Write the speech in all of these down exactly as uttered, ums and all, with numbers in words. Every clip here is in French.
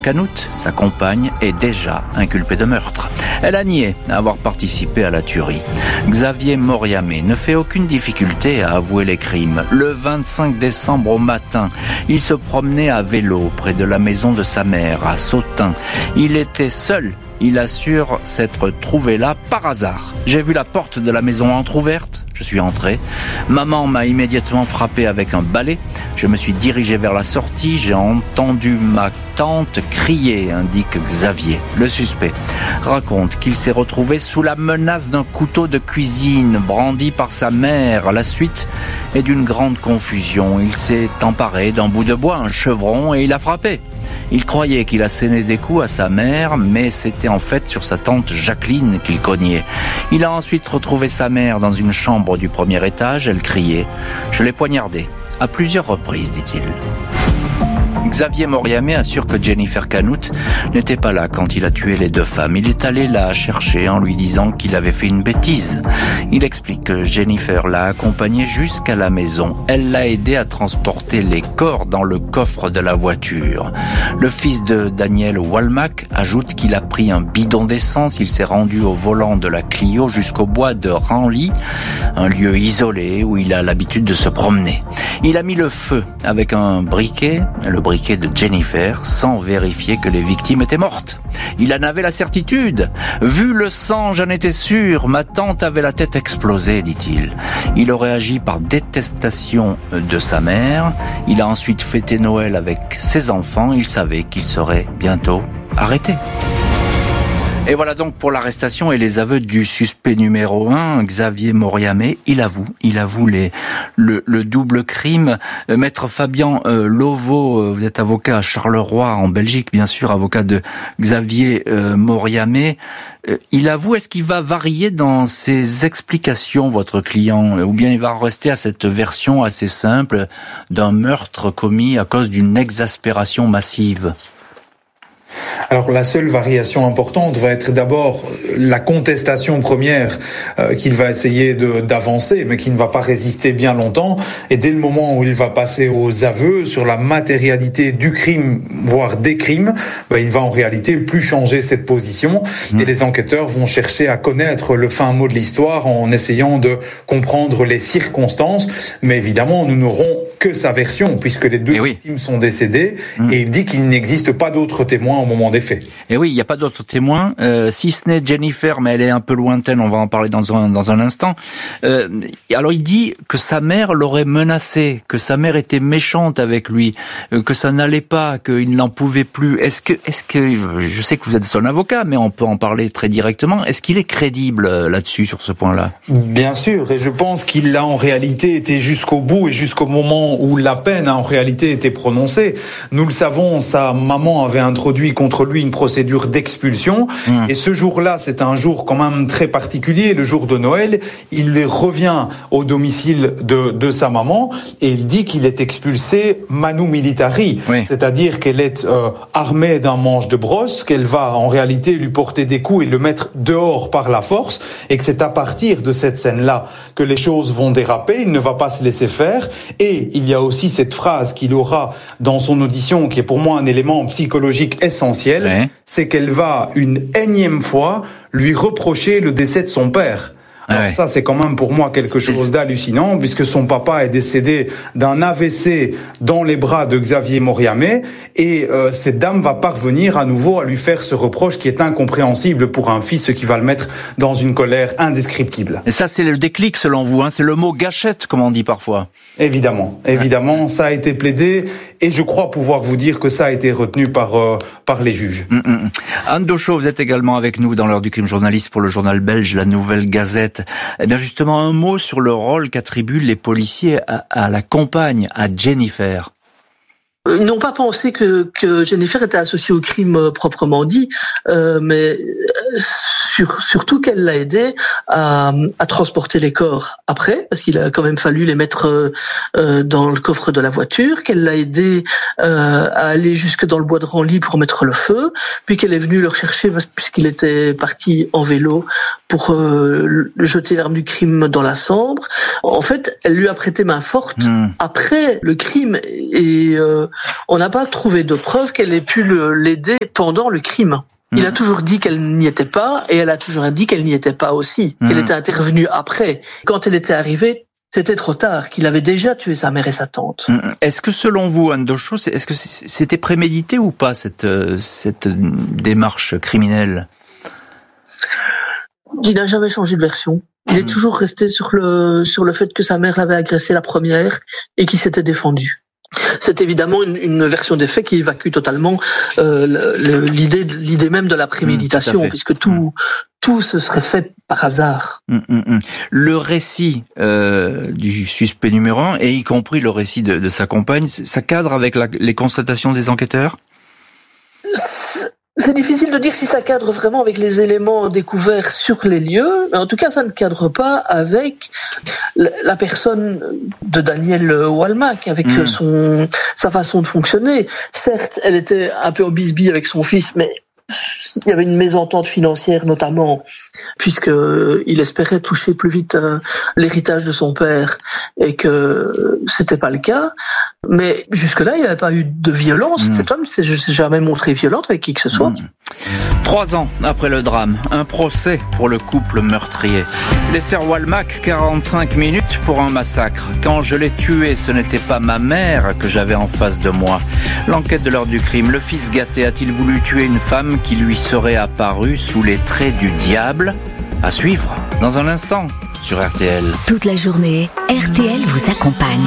Canout, sa compagne, est déjà inculpée de meurtre. Elle a nié avoir participé à la tuerie. Xavier Moriamé ne fait aucune difficulté à avouer les crimes. Le vingt-cinq décembre au matin, il se promenait à vélo près de la maison de sa mère, à Sautin. Il était seul. Il assure s'être trouvé là par hasard. J'ai vu la porte de la maison entrouverte. Je suis entré. Maman m'a immédiatement frappé avec un balai. Je me suis dirigé vers la sortie. J'ai entendu ma tante crier, indique Xavier. Le suspect raconte qu'il s'est retrouvé sous la menace d'un couteau de cuisine brandi par sa mère. La suite est d'une grande confusion. Il s'est emparé d'un bout de bois, un chevron, et il a frappé. Il croyait qu'il assénait des coups à sa mère, mais c'était en fait sur sa tante Jacqueline qu'il cognait. Il a ensuite retrouvé sa mère dans une chambre du premier étage. Elle criait. Je l'ai poignardée à plusieurs reprises, dit-il. Xavier Moriamé assure que Jennifer Canout n'était pas là quand il a tué les deux femmes. Il est allé la chercher en lui disant qu'il avait fait une bêtise. Il explique que Jennifer l'a accompagné jusqu'à la maison. Elle l'a aidé à transporter les corps dans le coffre de la voiture. Le fils de Daniel Walmack ajoute qu'il a pris un bidon d'essence. Il s'est rendu au volant de la Clio jusqu'au bois de Ranly, un lieu isolé où il a l'habitude de se promener. Il a mis le feu avec un briquet, le briquet de Jennifer, sans vérifier que les victimes étaient mortes. Il en avait la certitude. Vu le sang, j'en étais sûr. Ma tante avait la tête explosée, dit-il. Il aurait agi par détestation de sa mère. Il a ensuite fêté Noël avec ses enfants. Il savait qu'il serait bientôt arrêté. Et voilà donc pour l'arrestation et les aveux du suspect numéro un, Xavier Moriamé. Il avoue, il avoue les, le, le double crime. Euh, Maître Fabien euh, Lovo, euh, vous êtes avocat à Charleroi en Belgique, bien sûr, avocat de Xavier euh, Moriamé. Euh, il avoue, est-ce qu'il va varier dans ses explications, votre client, ou bien il va rester à cette version assez simple d'un meurtre commis à cause d'une exaspération massive ? Alors la seule variation importante va être d'abord la contestation première euh, qu'il va essayer de, d'avancer, mais qui ne va pas résister bien longtemps. Et dès le moment où il va passer aux aveux sur la matérialité du crime, voire des crimes, ben, il va en réalité plus changer cette position. Mmh. Et les enquêteurs vont chercher à connaître le fin mot de l'histoire en essayant de comprendre les circonstances. Mais évidemment, nous n'aurons que sa version, puisque les deux oui. victimes sont décédées. Mmh. Et il dit qu'il n'existe pas d'autres témoins au moment des faits. Et oui, il n'y a pas d'autres témoins, euh, si ce n'est Jennifer, mais elle est un peu lointaine, on va en parler dans un, dans un instant. Euh, alors il dit que sa mère l'aurait menacé, que sa mère était méchante avec lui, euh, que ça n'allait pas, qu'il n'en pouvait plus. Est-ce que, est-ce que, je sais que vous êtes son avocat, mais on peut en parler très directement, est-ce qu'il est crédible là-dessus, sur ce point-là ? Bien sûr, et je pense qu'il a en réalité été jusqu'au bout et jusqu'au moment où la peine a en réalité été prononcée. Nous le savons, sa maman avait introduit contre lui une procédure d'expulsion. Mmh. Et ce jour-là, c'est un jour quand même très particulier, le jour de Noël. Il revient au domicile de, de sa maman et il dit qu'il est expulsé manu militari. Oui. C'est-à-dire qu'elle est euh, armée d'un manche de brosse, qu'elle va en réalité lui porter des coups et le mettre dehors par la force, et que c'est à partir de cette scène-là que les choses vont déraper. Il ne va pas se laisser faire. Et il y a aussi cette phrase qu'il aura dans son audition, qui est pour moi un élément psychologique essentiel. Essentiel, ouais. C'est qu'elle va une énième fois lui reprocher le décès de son père. Alors ouais. ça, c'est quand même pour moi quelque chose d'hallucinant, puisque son papa est décédé d'un A V C dans les bras de Xavier Moriamé, et euh, cette dame va parvenir à nouveau à lui faire ce reproche qui est incompréhensible pour un fils, ce qui va le mettre dans une colère indescriptible. Et ça, c'est le déclic selon vous, hein, c'est le mot gâchette, comme on dit parfois. Évidemment, évidemment, ouais. ça a été plaidé, et je crois pouvoir vous dire que ça a été retenu par euh, par les juges. Mmh, mmh. Anne Dochot, vous êtes également avec nous dans l'heure du crime, journaliste pour le journal belge La Nouvelle Gazette. Eh bien justement, un mot sur le rôle qu'attribuent les policiers à, à la compagne, à Jennifer. Ils n'ont pas pensé que, que Jennifer était associée au crime euh, proprement dit, euh, mais sur, surtout qu'elle l'a aidé à, à transporter les corps après, parce qu'il a quand même fallu les mettre euh, dans le coffre de la voiture, qu'elle l'a aidé euh, à aller jusque dans le bois de Ranly pour mettre le feu, puis qu'elle est venue le rechercher puisqu'il était parti en vélo pour euh, jeter l'arme du crime dans la Sambre. En fait, elle lui a prêté main forte mmh. après le crime, et euh, on n'a pas trouvé de preuve qu'elle ait pu le, l'aider pendant le crime. Il a toujours dit qu'elle n'y était pas, et elle a toujours dit qu'elle n'y était pas aussi, mmh. qu'elle était intervenue après. Quand elle était arrivée, c'était trop tard, qu'il avait déjà tué sa mère et sa tante. Mmh. Est-ce que selon vous, Anne Dochot, est-ce que c'était prémédité ou pas, cette, cette démarche criminelle? Il n'a jamais changé de version. Il mmh. est toujours resté sur le, sur le fait que sa mère l'avait agressé la première et qu'il s'était défendu. C'est évidemment une, une version des faits qui évacue totalement euh, le, le, l'idée, l'idée même de la préméditation, mmh, puisque tout, mmh. tout se serait fait par hasard. Mmh, mmh. Le récit euh, du suspect numéro un, et y compris le récit de, de sa compagne, ça cadre avec la, les constatations des enquêteurs ? C'est... C'est difficile de dire si ça cadre vraiment avec les éléments découverts sur les lieux, mais en tout cas, ça ne cadre pas avec la personne de Daniel Walmack, avec mmh. son sa façon de fonctionner. Certes, elle était un peu en bisbille avec son fils, mais il y avait une mésentente financière notamment, puisque il espérait toucher plus vite euh, l'héritage de son père et que c'était pas le cas. Mais jusque-là, il n'y avait pas eu de violence. Mmh. Cet homme ne s'est jamais montré violent avec qui que ce soit. Mmh. Trois ans après le drame, un procès pour le couple meurtrier. Les sœurs Walmack, quarante-cinq minutes pour un massacre. Quand je l'ai tué, ce n'était pas ma mère que j'avais en face de moi. L'enquête de l'heure du crime. Le fils gâté a-t-il voulu tuer une femme qui lui serait apparue sous les traits du diable? À suivre dans un instant sur R T L. Toute la journée, R T L vous accompagne.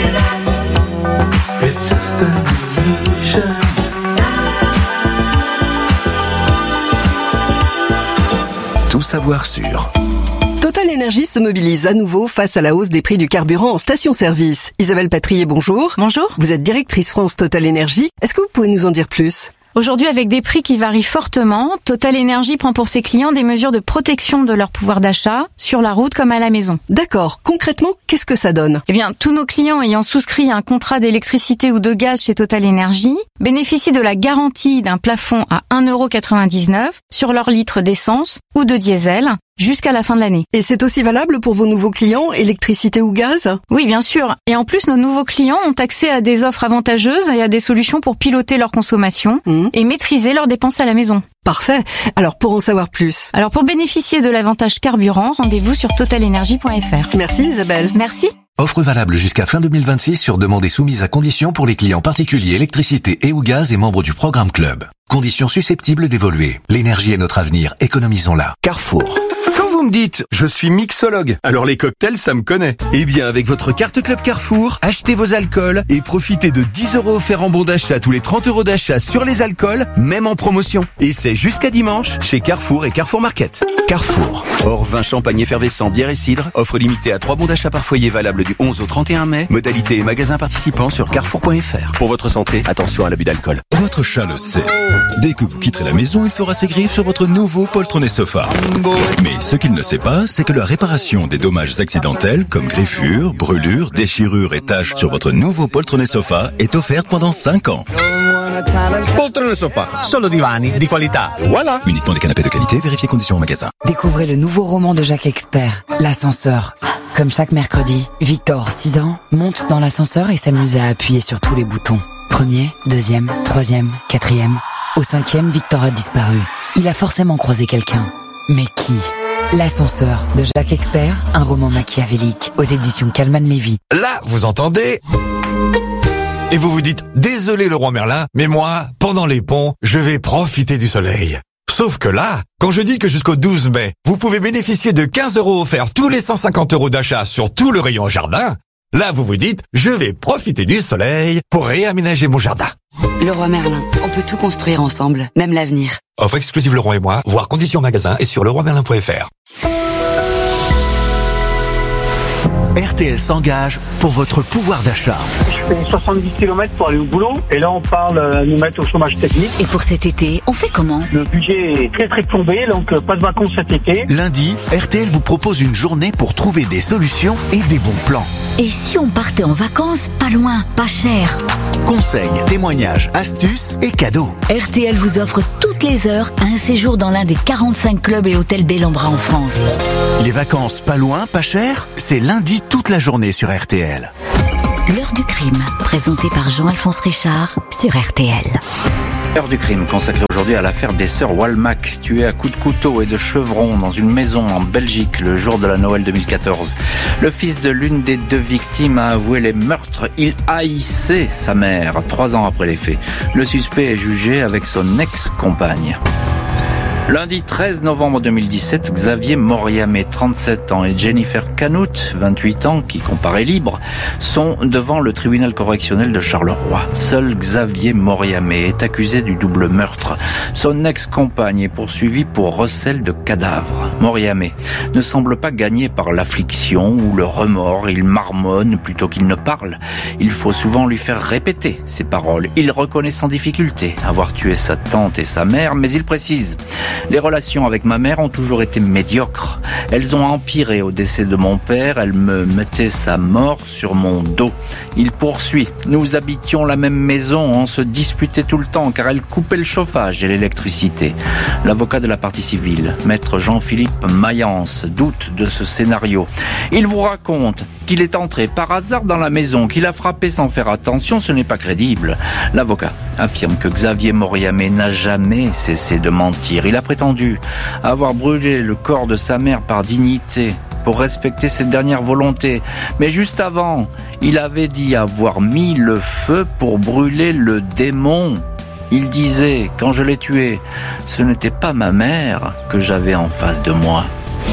Tout savoir sur Total Énergie se mobilise à nouveau face à la hausse des prix du carburant en station-service. Isabelle Patrier, bonjour. Bonjour. Vous êtes directrice France Total Énergie. Est-ce que vous pouvez nous en dire plus ? Aujourd'hui, avec des prix qui varient fortement, Total Énergie prend pour ses clients des mesures de protection de leur pouvoir d'achat, sur la route comme à la maison. D'accord. Concrètement, qu'est-ce que ça donne ? Eh bien, tous nos clients ayant souscrit un contrat d'électricité ou de gaz chez Total Énergie bénéficient de la garantie d'un plafond à un euro quatre-vingt-dix-neuf sur leur litre d'essence ou de diesel jusqu'à la fin de l'année. Et c'est aussi valable pour vos nouveaux clients, électricité ou gaz ? Oui, bien sûr. Et en plus, nos nouveaux clients ont accès à des offres avantageuses et à des solutions pour piloter leur consommation mmh. et maîtriser leurs dépenses à la maison. Parfait. Alors, pour en savoir plus. Alors, pour bénéficier de l'avantage carburant, rendez-vous sur total énergie point f r. Merci Isabelle. Merci. Offre valable jusqu'à fin deux mille vingt-six sur demande et soumise à conditions pour les clients particuliers électricité et ou gaz et membres du programme Club. Conditions susceptibles d'évoluer. L'énergie est notre avenir, économisons-la. Carrefour. Quand vous me dites « je suis mixologue », alors les cocktails, ça me connaît. Eh bien, avec votre carte Club Carrefour, achetez vos alcools et profitez de dix euros offerts en bon d'achat tous les trente euros d'achat sur les alcools, même en promotion. Et c'est jusqu'à dimanche chez Carrefour et Carrefour Market. Carrefour. Hors vin, champagne effervescent, bière et cidre. Offre limitée à trois bons d'achat par foyer valable du onze au trente et un mai. Modalité et magasins participants sur carrefour point f r. Pour votre santé, attention à l'abus d'alcool. Votre chat le sait. Dès que vous quitterez la maison, il fera ses griffes sur votre nouveau poltronné sofa. Mais ce qu'il ne sait pas, c'est que la réparation des dommages accidentels comme griffures, brûlures, déchirures et taches sur votre nouveau poltronné sofa est offerte pendant cinq ans. Poltrone sofa, solo divani di qualità. Voilà. Uniquement des canapés de qualité, vérifiez conditions au magasin. Découvrez le nouveau roman de Jacques Expert, L'ascenseur. Comme chaque mercredi, Victor, six ans, monte dans l'ascenseur et s'amuse à appuyer sur tous les boutons. Premier, deuxième, troisième, quatrième. Au cinquième, Victor a disparu. Il a forcément croisé quelqu'un. Mais qui ? L'ascenseur de Jacques Expert, un roman machiavélique aux éditions Calman Lévy. Là, vous entendez ? Et vous vous dites, désolé le roi Merlin, mais moi, pendant les ponts, je vais profiter du soleil. Sauf que là, quand je dis que jusqu'au douze mai, vous pouvez bénéficier de quinze euros offerts tous les cent cinquante euros d'achat sur tout le rayon jardin, là vous vous dites, je vais profiter du soleil pour réaménager mon jardin. Le roi Merlin, on peut tout construire ensemble, même l'avenir. Offre exclusive Leroy et moi, voir conditions magasin et sur leroy merlin point f r. R T L s'engage pour votre pouvoir d'achat. Je fais soixante-dix kilomètres pour aller au boulot et là on parle de nous mettre au chômage technique. Et pour cet été, on fait comment ? Le budget est très très plombé, donc pas de vacances cet été. Lundi, R T L vous propose une journée pour trouver des solutions et des bons plans. Et si on partait en vacances, pas loin, pas cher ? Conseils, témoignages, astuces et cadeaux. R T L vous offre toutes les heures un séjour dans l'un des quarante-cinq clubs et hôtels Bellambra en France. Les vacances pas loin, pas cher, c'est lundi toute la journée sur R T L. L'heure du crime, présentée par Jean-Alphonse Richard sur R T L. L'heure du crime consacrée aujourd'hui à l'affaire des sœurs Walmack, tuées à coups de couteau et de chevron dans une maison en Belgique le jour de la Noël deux mille quatorze. Le fils de l'une des deux victimes a avoué les meurtres. Il haïssait sa mère trois ans après les faits. Le suspect est jugé avec son ex-compagne. Lundi treize novembre deux mille dix-sept, Xavier Moriamé, trente-sept ans, et Jennifer Canout, vingt-huit ans, qui comparaît libre, sont devant le tribunal correctionnel de Charleroi. Seul Xavier Moriamé est accusé du double meurtre. Son ex-compagne est poursuivie pour recel de cadavres. Moriamé ne semble pas gagné par l'affliction ou le remords. Il marmonne plutôt qu'il ne parle. Il faut souvent lui faire répéter ses paroles. Il reconnaît sans difficulté avoir tué sa tante et sa mère, mais il précise: les relations avec ma mère ont toujours été médiocres. Elles ont empiré au décès de mon père. Elle me mettait sa mort sur mon dos. Il poursuit. Nous habitions la même maison. On se disputait tout le temps car elle coupait le chauffage et l'électricité. L'avocat de la partie civile, maître Jean-Philippe Mayence, doute de ce scénario. Il vous raconte qu'il est entré par hasard dans la maison, qu'il a frappé sans faire attention. Ce n'est pas crédible. L'avocat affirme que Xavier Moriamé n'a jamais cessé de mentir. Il a prétendu avoir brûlé le corps de sa mère par dignité pour respecter ses dernières volontés. Mais juste avant, il avait dit avoir mis le feu pour brûler le démon. Il disait, quand je l'ai tué, ce n'était pas ma mère que j'avais en face de moi.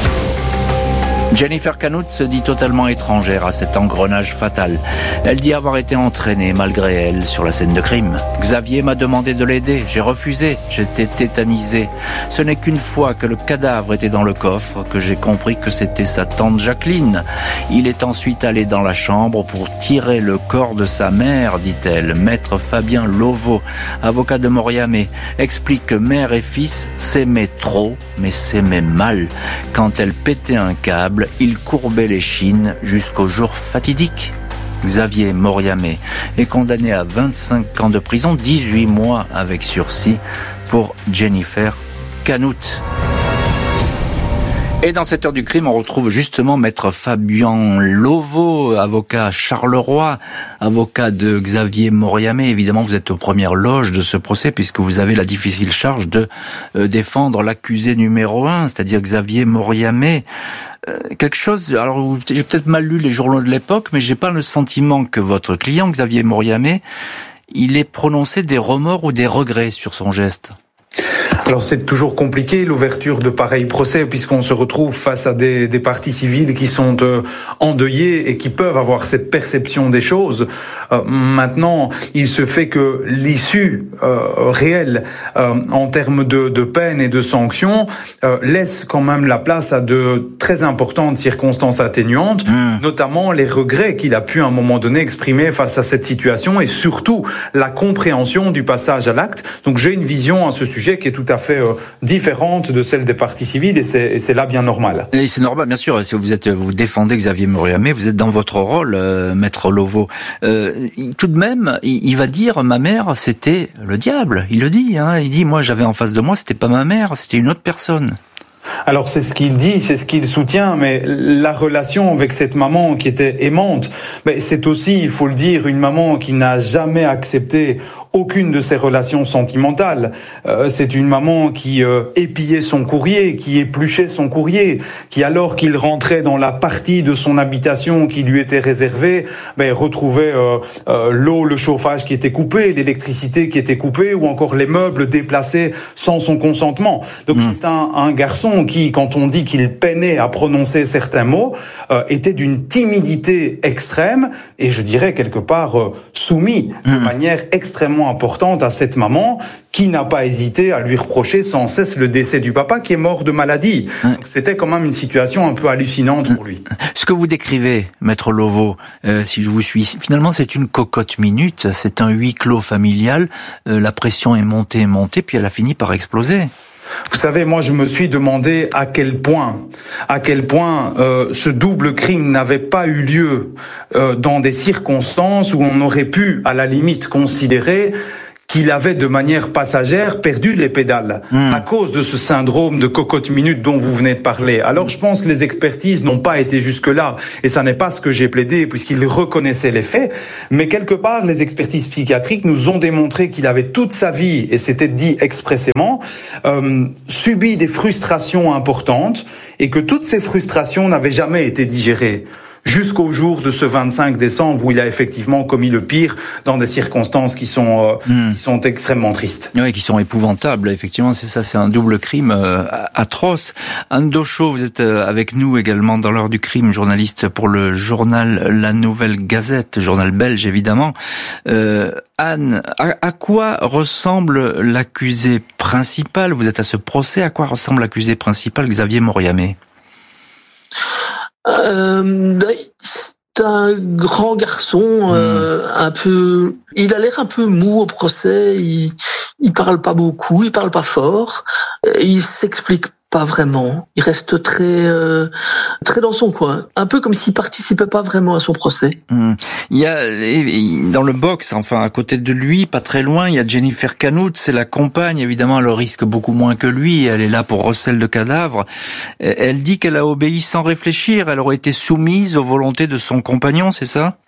Jennifer Canout se dit totalement étrangère à cet engrenage fatal. Elle dit avoir été entraînée malgré elle sur la scène de crime. Xavier m'a demandé de l'aider, j'ai refusé, j'étais tétanisé. Ce n'est qu'une fois que le cadavre était dans le coffre que j'ai compris que c'était sa tante Jacqueline. Il est ensuite allé dans la chambre pour tirer le corps de sa mère, dit-elle. Maître Fabien Lovo, avocat de Moriamé, explique que mère et fils s'aimaient trop, mais s'aimaient mal. Quand elle pétait un câble, il courbait les chines jusqu'au jour fatidique. Xavier Moriamé est condamné à vingt-cinq ans de prison, dix-huit mois avec sursis pour Jennifer Canout. Et dans cette heure du crime, on retrouve justement maître Fabien Lovo, avocat à Charleroi, avocat de Xavier Moriamé. Évidemment, vous êtes aux premières loges de ce procès puisque vous avez la difficile charge de euh, défendre l'accusé numéro un, c'est-à-dire Xavier Moriamé. Euh, quelque chose, alors j'ai peut-être mal lu les journaux de l'époque, mais j'ai pas le sentiment que votre client, Xavier Moriamé, il ait prononcé des remords ou des regrets sur son geste. Alors c'est toujours compliqué l'ouverture de pareils procès puisqu'on se retrouve face à des, des parties civiles qui sont euh, endeuillées et qui peuvent avoir cette perception des choses. Euh, maintenant, il se fait que l'issue euh, réelle euh, en termes de, de peine et de sanctions euh, laisse quand même la place à de très importantes circonstances atténuantes, mmh. notamment les regrets qu'il a pu à un moment donné exprimer face à cette situation et surtout la compréhension du passage à l'acte. Donc j'ai une vision à ce sujet qui est tout à fait euh, différente de celle des parties civiles et c'est, et c'est là bien normal. Et c'est normal, bien sûr. Si vous êtes, vous défendez Xavier Moriamé, vous êtes dans votre rôle, euh, maître Lovo. Euh, tout de même, il, il va dire ma mère, c'était le diable. Il le dit. Hein, il dit moi j'avais en face de moi, c'était pas ma mère, c'était une autre personne. Alors c'est ce qu'il dit, c'est ce qu'il soutient, mais la relation avec cette maman qui était aimante, mais c'est aussi, il faut le dire, une maman qui n'a jamais accepté aucune de ses relations sentimentales. Euh, c'est une maman qui euh, épillait son courrier, qui épluchait son courrier, qui alors qu'il rentrait dans la partie de son habitation qui lui était réservée, ben, retrouvait euh, euh, l'eau, le chauffage qui était coupé, l'électricité qui était coupée, ou encore les meubles déplacés sans son consentement. Donc mmh. c'est un, un garçon qui, quand on dit qu'il peinait à prononcer certains mots, euh, était d'une timidité extrême, et je dirais quelque part euh, soumis mmh. de manière extrêmement importante à cette maman qui n'a pas hésité à lui reprocher sans cesse le décès du papa qui est mort de maladie. Donc, c'était quand même une situation un peu hallucinante pour lui. Ce que vous décrivez, maître Lovo, euh, si je vous suis, finalement c'est une cocotte minute, c'est un huis clos familial, euh, la pression est montée et montée, puis elle a fini par exploser. Vous savez, moi je me suis demandé à quel point, à quel point euh, ce double crime n'avait pas eu lieu euh, dans des circonstances où on aurait pu, à la limite, considérer qu'il qu'il avait de manière passagère perdu les pédales mmh. à cause de ce syndrome de cocotte minute dont vous venez de parler. Alors je pense que les expertises n'ont pas été jusque-là, et ça n'est pas ce que j'ai plaidé puisqu'il reconnaissait les faits, mais quelque part les expertises psychiatriques nous ont démontré qu'il avait toute sa vie, et c'était dit expressément, euh, subi des frustrations importantes, et que toutes ces frustrations n'avaient jamais été digérées. Jusqu'au jour de ce vingt-cinq décembre où il a effectivement commis le pire dans des circonstances qui sont euh, mmh. qui sont extrêmement tristes. Oui, qui sont épouvantables. Effectivement, c'est ça, c'est un double crime euh, atroce. Anne Dochot, vous êtes euh, avec nous également dans l'heure du crime, journaliste pour le journal La Nouvelle Gazette, journal belge évidemment. Euh, Anne, à, à quoi ressemble l'accusé principal? Vous êtes à ce procès. À quoi ressemble l'accusé principal, Xavier Moriamé? Euh, c'est un grand garçon, euh, mmh. un peu. Il a l'air un peu mou au procès. Il, il parle pas beaucoup, il parle pas fort. Il s'explique pas vraiment. Il reste très, euh, très dans son coin, un peu comme s'il participait pas vraiment à son procès. Mmh. Il y a dans le box, enfin à côté de lui, pas très loin, il y a Jennifer Canout, c'est la compagne. Évidemment, elle risque beaucoup moins que lui. Elle est là pour recel de cadavres. Elle dit qu'elle a obéi sans réfléchir. Elle aurait été soumise aux volontés de son compagnon, c'est ça?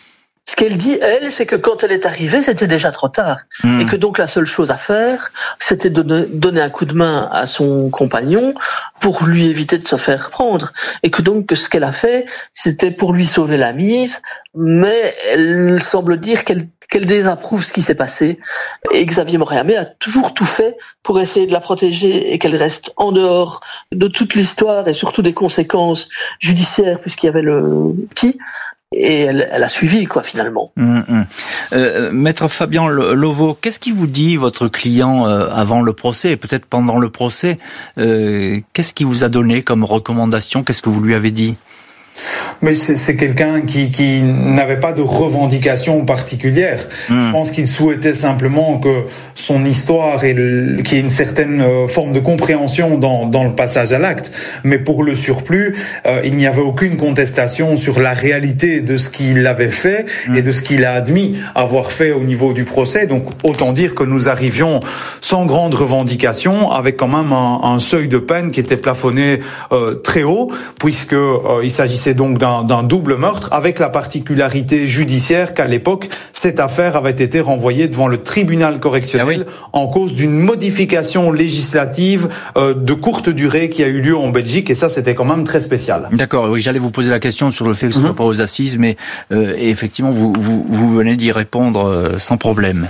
Ce qu'elle dit, elle, c'est que quand elle est arrivée, c'était déjà trop tard. Mmh. Et que donc la seule chose à faire, c'était de donner un coup de main à son compagnon pour lui éviter de se faire prendre. Et que donc ce qu'elle a fait, c'était pour lui sauver la mise, mais elle semble dire qu'elle qu'elle désapprouve ce qui s'est passé. Et Xavier Moriamé a toujours tout fait pour essayer de la protéger et qu'elle reste en dehors de toute l'histoire et surtout des conséquences judiciaires, puisqu'il y avait le petit. Et elle, elle a suivi, quoi, finalement. Mmh, mmh. Euh, Maître Fabien Lovo, qu'est-ce qui vous dit votre client euh, avant le procès et peut-être pendant le procès? euh, Qu'est-ce qu'il vous a donné comme recommandation? Qu'est-ce que vous lui avez dit? Mais c'est, c'est quelqu'un qui, qui n'avait pas de revendication particulière. Mmh. Je pense qu'il souhaitait simplement que son histoire ait le, qu'il y ait une certaine forme de compréhension dans, dans le passage à l'acte. Mais pour le surplus, euh, il n'y avait aucune contestation sur la réalité de ce qu'il avait fait mmh. et de ce qu'il a admis avoir fait au niveau du procès. Donc autant dire que nous arrivions sans grande revendication, avec quand même un, un seuil de peine qui était plafonné euh, très haut, puisque euh, il s'agissait donc d'un, d'un double meurtre, avec la particularité judiciaire qu'à l'époque, cette affaire avait été renvoyée devant le tribunal correctionnel ah oui. en cause d'une modification législative euh, de courte durée qui a eu lieu en Belgique, et ça, c'était quand même très spécial. D'accord, oui, j'allais vous poser la question sur le fait que ce ne soit mm-hmm. pas aux assises, mais euh, et effectivement, vous, vous, vous venez d'y répondre euh, sans problème.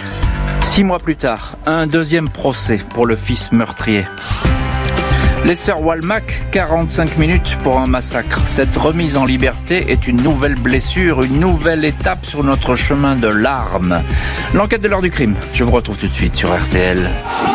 Six mois plus tard, un deuxième procès pour le fils meurtrier. Les sœurs Walmack, quarante-cinq minutes pour un massacre. Cette remise en liberté est une nouvelle blessure, une nouvelle étape sur notre chemin de larmes. L'enquête de l'heure du crime, je vous retrouve tout de suite sur R T L.